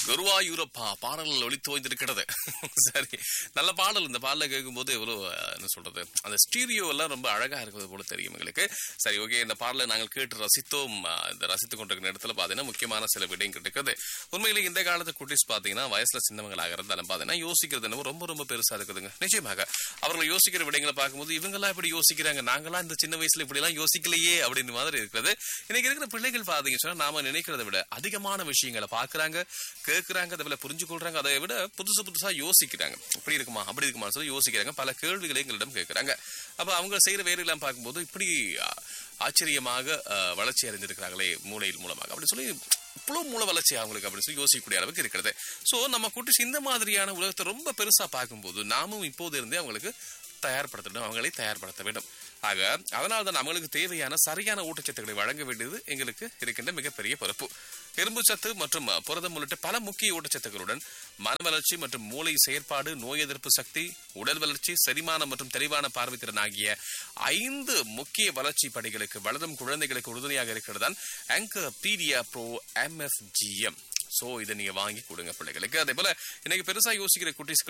குருவாயூரப்பா பாடல்கள் ஒலித்து வைத்திருக்கிறது. சரி, நல்ல பாடல். இந்த பாடல கேட்கும்போது எவ்வளவு என்ன சொல்றது, அந்த ஸ்டீரியோ எல்லாம் ரொம்ப அழகா இருக்கிறது போல தெரியும் எங்களுக்கு. சரி, ஓகே, இந்த பாடலை நாங்கள் கேட்டு ரசித்தோம். இந்த ரசித்துக் கொண்டிருக்கிற இடத்துல பாத்தீங்கன்னா முக்கியமான சில விடயங்கள் இருக்குது. உண்மையிலே இந்த காலத்து குட்டீஸ் பாத்தீங்கன்னா வயசுல சின்னவங்களாக இருந்தாலும் பாத்தீங்கன்னா யோசிக்கிறது என்னவோ ரொம்ப ரொம்ப பெருசா இருக்குதுங்க. நிச்சயமாக அவர்கள் யோசிக்கிற விடயங்களை பார்க்கும்போது இவங்கெல்லாம் இப்படி யோசிக்கிறாங்க, நாங்களாம் இந்த சின்ன வயசுல இப்படி எல்லாம் யோசிக்கலையே அப்படின்னு மாதிரி இருக்கிறது. இன்னைக்கு இருக்கிற பிள்ளைகள் பாத்தீங்கன்னு சொன்னா நாம நினைக்கிறத விட அதிகமான விஷயங்களை பாக்குறாங்க, கேட்கிறாங்க, அதை புரிஞ்சு கொள்றாங்க, அதை விட புதுசா யோசிக்கிறாங்க. இப்படி இருக்குமா அப்படி இருக்குமா சொல்லி யோசிக்கிறாங்க. பல கேள்விகளை எங்களிடம் கேட்கிறாங்க. அப்ப அவங்க செய்யற வேலையெல்லாம் பார்க்கும்போது இப்படி ஆச்சரியமாக வளர்ச்சி அடைந்திருக்கிறாங்களே மூளையின் மூலமாக அப்படி சொல்லி இவ்வளவு மூல வளர்ச்சி அவங்களுக்கு அப்படின்னு சொல்லி யோசிக்கக்கூடிய அளவுக்கு இருக்கிறது. சோ நம்ம குட்டி இந்த மாதிரியான உலகத்தை ரொம்ப பெருசா பார்க்கும்போது நாமும் இப்போது இருந்தே அவங்களுக்கு தயார்படுத்தணும், அவங்களை தயார்படுத்த வேண்டும். ஆக அதனால்தான் நம்மளுக்கு தேவையான சரியான ஊட்டச்சத்துக்களை வழங்க வேண்டியது எங்களுக்கு இருக்கின்ற மிகப்பெரிய பொறுப்பு. இரும்பு சத்து மற்றும் புரதம் உள்ளிட்ட பல முக்கிய ஊட்டச்சத்துக்களுடன் மன வளர்ச்சி மற்றும் மூளை செயற்பாடு, நோய் எதிர்ப்பு சக்தி, உடல் வளர்ச்சி, செரிமானம் மற்றும் தெளிவான பார்வைத்திறன் ஆகிய 5 முக்கிய வளர்ச்சி படிகளுக்கு வளரும் குழந்தைகளுக்கு உறுதுணையாக இருக்கிறதான் ஆங்கர் பீடியா ப்ரோ MFGM. சோ இதை நீங்க வாங்கி கொடுங்க பிள்ளைகளுக்கு. அதே போல இன்னைக்கு பெருசா யோசிக்கிற குட்டீஸ்